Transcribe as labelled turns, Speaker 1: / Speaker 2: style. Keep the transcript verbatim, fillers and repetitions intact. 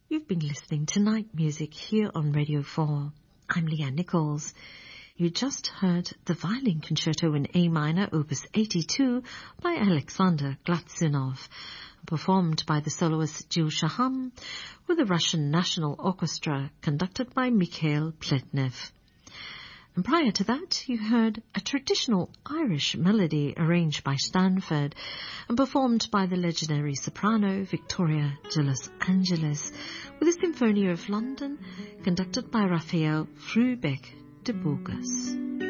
Speaker 1: You've been listening to Night Music here on Radio four. I'm Leanne Nichols. You just heard the Violin Concerto in A minor, Opus eighty-two, by Alexander Glatzinov, performed by the soloist Jill Shaham with the Russian National Orchestra, conducted by Mikhail Pletnev. And prior to that, you heard a traditional Irish melody arranged by Stanford and performed by the legendary soprano Victoria de Los Angeles with the Symphonia of London, conducted by Raphael Frubeck de Burgos.